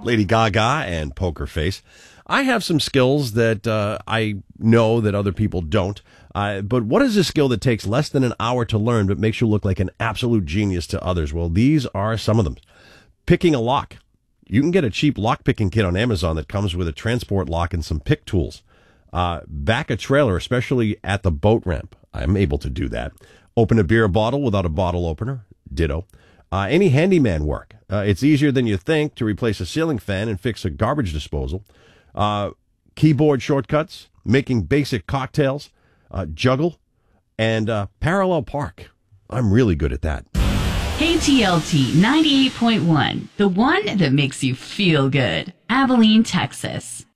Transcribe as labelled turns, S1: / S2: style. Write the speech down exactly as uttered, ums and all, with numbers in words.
S1: Lady Gaga and Poker Face. I have some skills that uh, I know that other people don't. Uh, but what is a skill that takes less than an hour to learn but makes you look like an absolute genius to others? Well, these are some of them. Picking a lock. You can get a cheap lock-picking kit on Amazon that comes with a transport lock and some pick tools. Uh, back a trailer, especially at the boat ramp. I'm able to do that. Open a beer bottle without a bottle opener. Ditto. Uh, any handyman work. Uh, it's easier than you think to replace a ceiling fan and fix a garbage disposal. Uh, keyboard shortcuts. Making basic cocktails. Uh, juggle. And uh, parallel park. I'm really good at that.
S2: K T L T ninety-eight point one, the one that makes you feel good. Abilene, Texas.